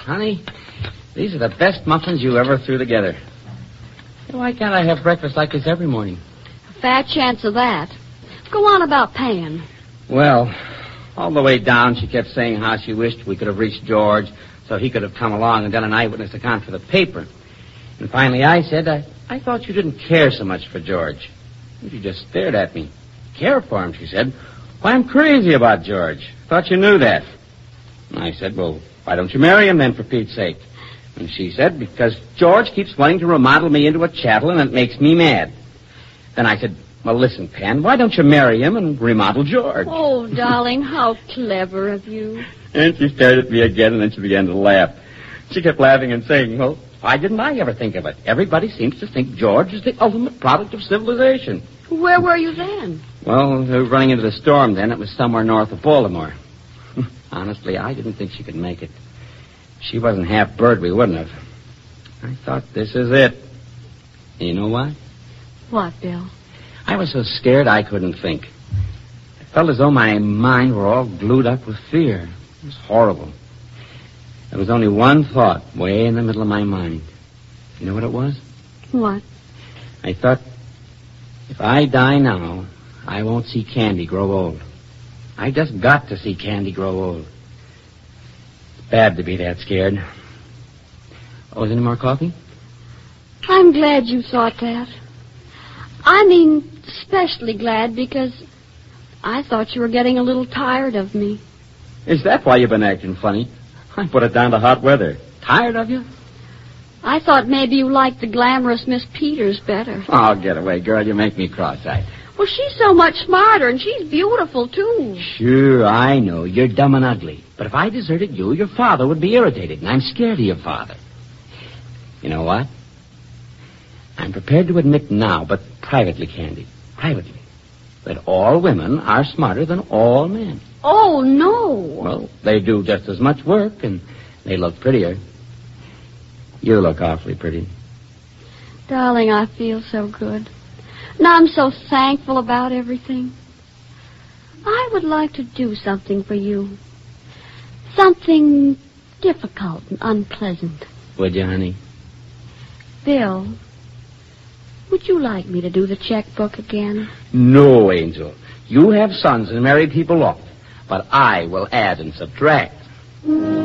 Honey, these are the best muffins you ever threw together. Why can't I have breakfast like this every morning? A fat chance of that. Go on about paying. Well, all the way down, she kept saying how she wished we could have reached George so he could have come along and done an eyewitness account for the paper. And finally I said, I thought you didn't care so much for George. And she just stared at me. Care for him, she said. Why, I'm crazy about George. Thought you knew that. And I said, well, why don't you marry him then, for Pete's sake? And she said, because George keeps wanting to remodel me into a chattel, and it makes me mad. Then I said, well, listen, Pen, why don't you marry him and remodel George? Oh, darling, how clever of you. And she stared at me again, and then she began to laugh. She kept laughing and saying, well, why didn't I ever think of it? Everybody seems to think George is the ultimate product of civilization. Where were you then? Well, we were running into the storm then. It was somewhere north of Baltimore. Honestly, I didn't think she could make it. If she wasn't half bird, we wouldn't have. I thought, this is it. And you know what? What, Bill? I was so scared I couldn't think. I felt as though my mind were all glued up with fear. It was horrible. There was only one thought way in the middle of my mind. You know what it was? What? I thought, if I die now, I won't see Candy grow old. I just got to see Candy grow old. It's bad to be that scared. Oh, is there any more coffee? I'm glad you thought that. I mean, especially glad because I thought you were getting a little tired of me. Is that why you've been acting funny? I put it down to hot weather. Tired of you? I thought maybe you liked the glamorous Miss Peters better. Oh, get away, girl. You make me cross-eyed. Well, she's so much smarter, and she's beautiful, too. Sure, I know. You're dumb and ugly. But if I deserted you, your father would be irritated, and I'm scared of your father. You know what? I'm prepared to admit now, but privately, Candy, privately, that all women are smarter than all men. Oh, no. Well, they do just as much work, and they look prettier. You look awfully pretty. Darling, I feel so good. And I'm so thankful about everything. I would like to do something for you. Something difficult and unpleasant. Would you, honey? Bill, would you like me to do the checkbook again? No, Angel. You have sons and marry people off, but I will add and subtract.